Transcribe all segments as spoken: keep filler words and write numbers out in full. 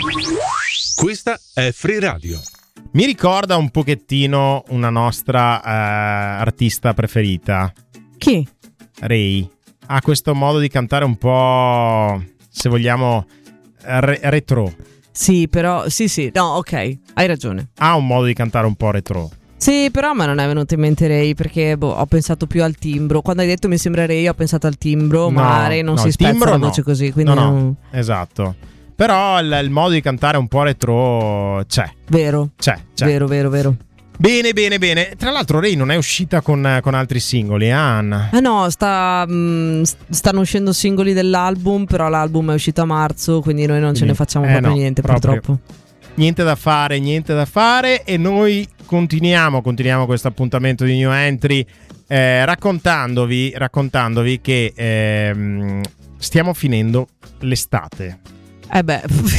Questa è Free Radio. Mi ricorda un pochettino una nostra uh, artista preferita. Chi? Ray. Ha questo modo di cantare un po', se vogliamo, re- retro. Sì, però, sì, sì, no, ok, hai ragione. Ha un modo di cantare un po' retro. Sì, però a me non è venuto in mente Ray perché boh, ho pensato più al timbro. Quando hai detto mi sembra Ray ho pensato al timbro, no, ma Ray non no, si spezza la no. voce così, quindi no, no, non... esatto. Però il, il modo di cantare un po' retro c'è. Vero, c'è, c'è. Vero, vero, vero. Bene, bene, bene. Tra l'altro Ray non è uscita con, con altri singoli, eh, Anna? Ah no, sta, mh, stanno uscendo singoli dell'album, però l'album è uscito a marzo, quindi noi non quindi, ce ne facciamo eh, proprio no, niente, proprio. Purtroppo. Niente da fare, niente da fare. E noi continuiamo, continuiamo questo appuntamento di New Entry eh, raccontandovi, raccontandovi che eh, stiamo finendo l'estate. Eh beh,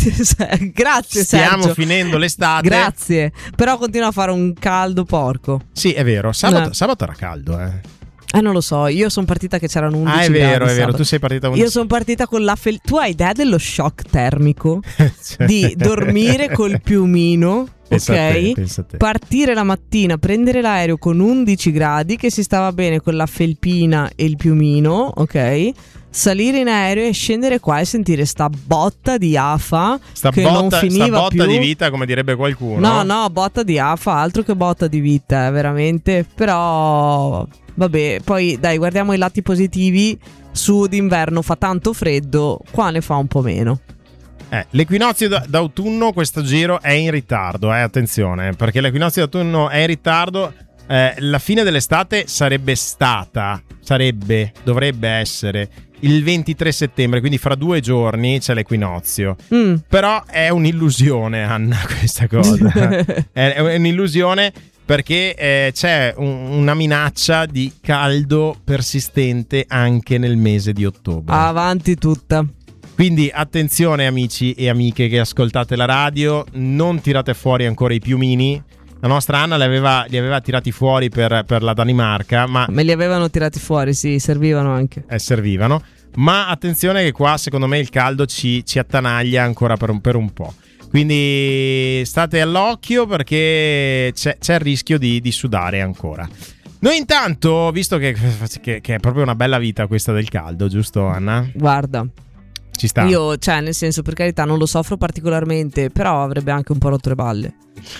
grazie Stiamo Sergio. finendo l'estate. Grazie. Però continua a fare un caldo porco. Sì, è vero. Sabato, no. sabato era caldo, eh. Eh, non lo so. Io sono partita che c'erano undici gradi. Ah, è vero, gradi è vero. sabato. Tu sei partita undici. Io sono partita con la fel- Tu hai idea dello shock termico? Cioè. Di dormire col piumino. Pensa ok, a te, pensa a te. Partire la mattina, prendere l'aereo con undici gradi, che si stava bene con la felpina e il piumino, ok? Salire in aereo e scendere qua e sentire sta botta di afa sta che botta, non finiva sta botta più. di vita, come direbbe qualcuno. No, no, botta di afa, altro che botta di vita, veramente. Però vabbè, poi dai, guardiamo i lati positivi. Su d'inverno fa tanto freddo, qua ne fa un po' meno. Eh, l'equinozio d- d'autunno questo giro è in ritardo, eh, attenzione, perché l'equinozio d'autunno è in ritardo. Eh, la fine dell'estate sarebbe stata, sarebbe, dovrebbe essere il ventitré settembre, quindi fra due giorni c'è l'equinozio. Mm. Però è un'illusione, Anna, questa cosa. è, è un'illusione perché eh, c'è un, una minaccia di caldo persistente anche nel mese di ottobre. Avanti tutta. Quindi attenzione amici e amiche che ascoltate la radio, non tirate fuori ancora i piumini. La nostra Anna li aveva, li aveva tirati fuori per, per la Danimarca, ma me li avevano tirati fuori, sì, servivano anche. Eh, servivano. Ma attenzione che qua secondo me il caldo ci, ci attanaglia ancora per un, per un po'. Quindi state all'occhio perché c'è, c'è il rischio di, di sudare ancora. Noi intanto, visto che, che, che è proprio una bella vita questa del caldo, giusto Anna? Guarda, ci sta. Io, cioè, nel senso, per carità, non lo soffro particolarmente, però avrebbe anche un po' rotto le balle.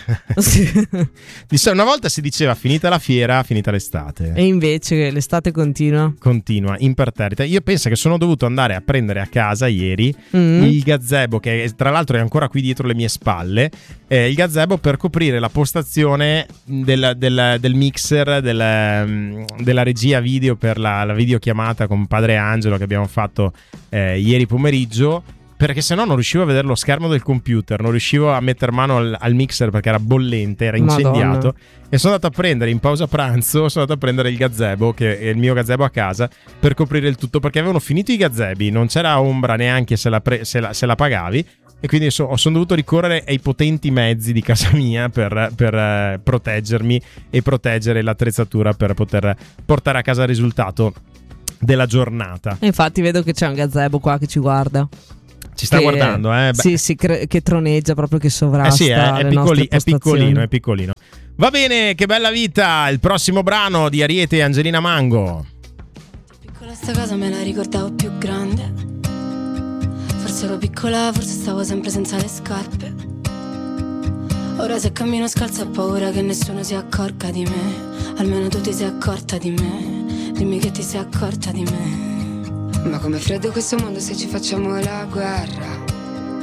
Una volta si diceva finita la fiera, finita l'estate. E invece l'estate continua. Continua, imperterrita. Io penso che sono dovuto andare a prendere a casa ieri mm. il gazebo, che tra l'altro è ancora qui dietro le mie spalle, eh, il gazebo per coprire la postazione del, del, del mixer, del, della regia video per la, la videochiamata con Padre Angelo che abbiamo fatto eh, ieri pomeriggio. Perché sennò non riuscivo a vedere lo schermo del computer, non riuscivo a mettere mano al, al mixer perché era bollente, era incendiato. Madonna. E sono andato a prendere in pausa pranzo, sono andato a prendere il gazebo, che è il mio gazebo a casa, per coprire il tutto, perché avevano finito i gazebi, non c'era ombra neanche se la, pre, se la, se la pagavi. E quindi so, sono dovuto ricorrere ai potenti mezzi di casa mia per, per uh, proteggermi e proteggere l'attrezzatura per poter portare a casa il risultato della giornata. E infatti vedo che c'è un gazebo qua che ci guarda. Ci sta che, guardando, eh? Beh. Sì, sì, cre- che troneggia proprio, che sovrasta. Eh sì, è, è, le piccoli, è piccolino, è è piccolino. Va bene, che bella vita. Il prossimo brano di Ariete e Angelina Mango. Piccola sta casa me la ricordavo più grande. Forse ero piccola, forse stavo sempre senza le scarpe. Ora se cammino scalza ho paura che nessuno si accorga di me. Almeno tu ti sei accorta di me. Dimmi che ti sei accorta di me. Ma com'è freddo questo mondo se ci facciamo la guerra.